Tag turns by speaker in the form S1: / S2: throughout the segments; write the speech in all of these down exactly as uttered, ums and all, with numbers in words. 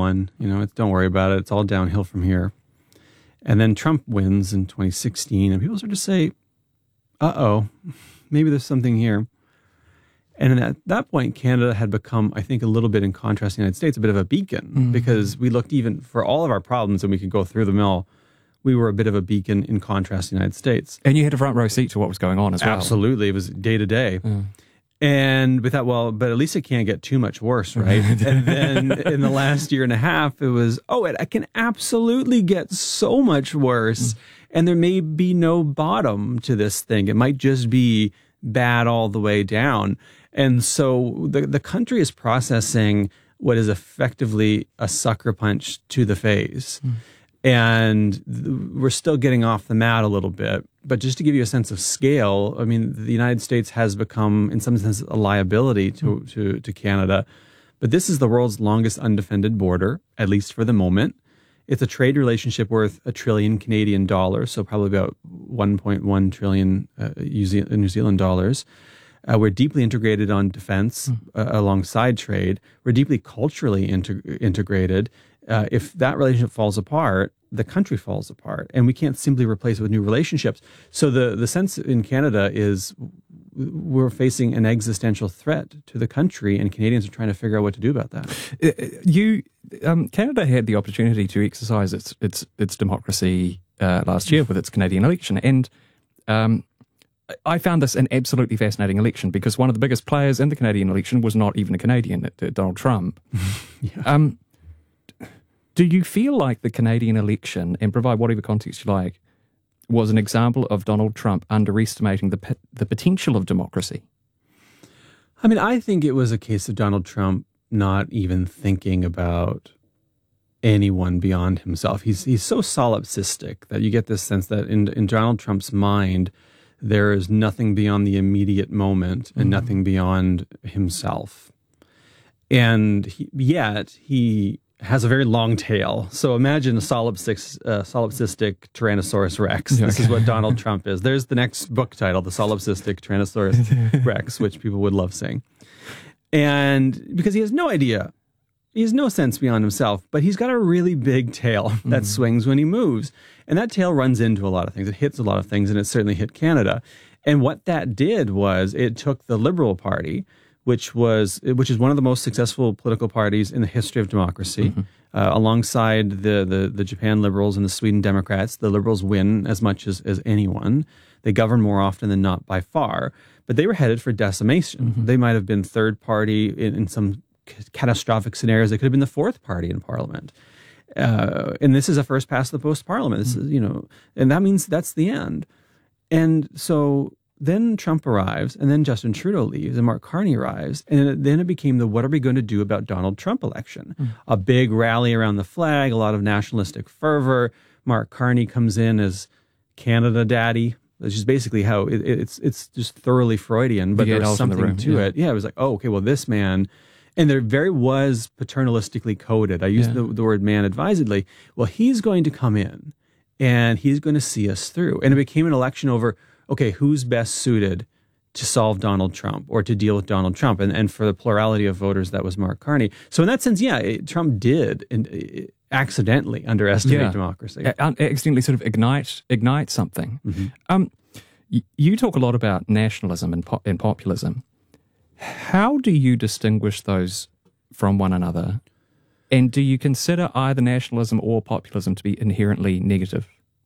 S1: won. You know, it's, don't worry about it. It's all downhill from here. And then Trump wins in twenty sixteen, and people start to say, uh-oh, maybe there's something here. And at that point, Canada had become, I think, a little bit in contrast to the United States, a bit of a beacon, mm-hmm. because we looked even for all of our problems, and we could go through them all. We were a bit of a beacon in contrast to the United States.
S2: And you had a front row seat to what was going on as well.
S1: Absolutely. It was day to day.
S2: Mm.
S1: And we thought, well, but at least it can't get too much worse, right? And then in the last year and a half, it was, oh, it, it can absolutely get so much worse. Mm. And there may be no bottom to this thing. It might just be bad all the way down. And so the, the country is processing what is effectively a sucker punch to the face. Mm. And th- we're still getting off the mat a little bit. But just to give you a sense of scale, I mean, the United States has become, in some sense, a liability to, mm. to, to Canada. But this is the world's longest undefended border, at least for the moment. It's a trade relationship worth a trillion Canadian dollars, so probably about one point one trillion uh, New Zealand dollars. Uh, we're deeply integrated on defense mm. uh, alongside trade. We're deeply culturally integ- integrated. Uh, if that relationship falls apart, the country falls apart, and we can't simply replace it with new relationships. So the, the sense in Canada is we're facing an existential threat to the country, and Canadians are trying to figure out what to do about that.
S2: You, um, Canada had the opportunity to exercise its its its democracy uh, last year with its Canadian election, and um, I found this an absolutely fascinating election because one of the biggest players in the Canadian election was not even a Canadian, Donald Trump.
S1: yeah.
S2: Um, do you feel like the Canadian election, and provide whatever context you like, was an example of Donald Trump underestimating the the potential of democracy?
S1: I mean, I think it was a case of Donald Trump not even thinking about anyone beyond himself. He's he's so solipsistic that you get this sense that in in Donald Trump's mind, there is nothing beyond the immediate moment and mm-hmm. nothing beyond himself. And he, yet he has a very long tail. So imagine a solipsistic, uh, solipsistic Tyrannosaurus Rex.
S2: Okay.
S1: This is what Donald Trump is. There's the next book title, The Solipsistic Tyrannosaurus Rex, which people would love saying. And because he has no idea, he has no sense beyond himself, but he's got a really big tail that mm. swings when he moves. And that tail runs into a lot of things. It hits a lot of things, and it certainly hit Canada. And what that did was it took the Liberal Party, which was which is one of the most successful political parties in the history of democracy, mm-hmm. uh, alongside the, the the Japan Liberals and the Sweden Democrats. The Liberals win as much as, as anyone. They govern more often than not by far, but they were headed for decimation. Mm-hmm. They might have been third party in, in some c- catastrophic scenarios. They could have been the fourth party in Parliament. Uh, and this is a first past the post Parliament. This mm-hmm. is, you know, and that means that's the end. And so then Trump arrives, and then Justin Trudeau leaves, and Mark Carney arrives, and then it became the what are we going to do about Donald Trump election? Mm. A big rally around the flag, a lot of nationalistic fervor. Mark Carney comes in as Canada daddy, which is basically how it, it's it's just thoroughly Freudian, but there's something the to yeah. it. Yeah, it was like, oh, okay, well, this man, and there very was paternalistically coded. I use yeah. the, the word man advisedly. Well, he's going to come in, and he's going to see us through. And it became an election over, okay, who's best suited to solve Donald Trump or to deal with Donald Trump? And and for the plurality of voters, that was Mark Carney. So in that sense, yeah, it, Trump did in, it, accidentally underestimate yeah. democracy.
S2: A- accidentally sort of ignite ignite something.
S1: Mm-hmm.
S2: Um, y- you talk a lot about nationalism and, po- and populism. How do you distinguish those from one another? And do you consider either nationalism or populism to be inherently negative?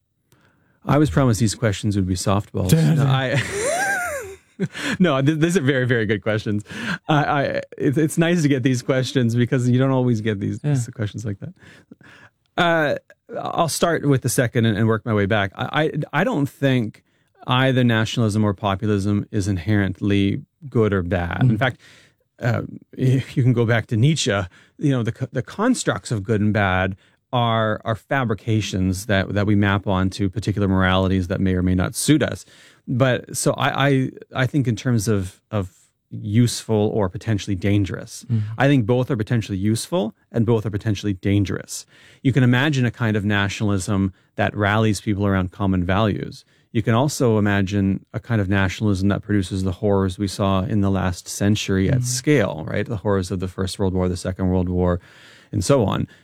S1: I was promised these questions would be softballs. no, I, no, th- these are very, very good questions. I, I it, it's nice to get these questions because you don't always get these, yeah. these questions like that. Uh, I'll start with the second and, and work my way back. I, I, I don't think either nationalism or populism is inherently good or bad. Mm-hmm. In fact, uh, if you can go back to Nietzsche, you know, the the constructs of good and bad are are fabrications that that we map onto particular moralities that may or may not suit us. But so I I, I think in terms of of useful or potentially dangerous. Mm-hmm. I think both are potentially useful and both are potentially dangerous. You can imagine a kind of nationalism that rallies people around common values. You can also imagine a kind of nationalism that produces the horrors we saw in the last century at mm-hmm. scale, right? The horrors of the First World War, the Second World War, and so on.